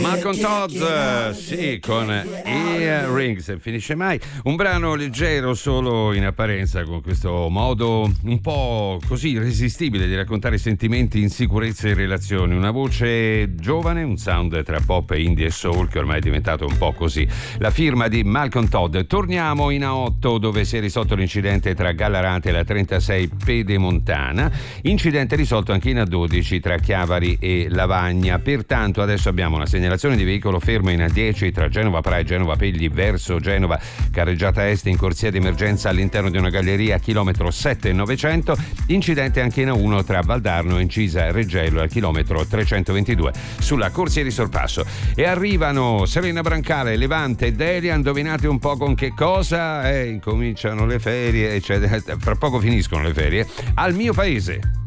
Malcolm Todd, sì, con Earrings, finisce mai. Un brano leggero solo in apparenza, con questo modo un po' così irresistibile di raccontare sentimenti, insicurezze e relazioni. Una voce giovane, un sound tra pop, indie e soul che ormai è diventato un po' così. La firma di Malcolm Todd. Torniamo in A8, dove si è risolto l'incidente tra Gallarate e la 36 Pedemontana. Incidente risolto anche in A12 tra Chiavari e Lavagna. Pertanto adesso abbiamo una segnalazione di veicolo fermo in A10 tra Genova Pra e Genova Pegli verso Genova, carreggiata est in corsia d'emergenza all'interno di una galleria, chilometro 7,900. Incidente anche in A1 tra Valdarno e Incisa Reggello al chilometro 322 sulla corsia di sorpasso. E arrivano Serena Brancale, Levante e Delia. Indovinate un po' con che cosa? Incominciano le ferie, fra poco finiscono le ferie. Al mio paese.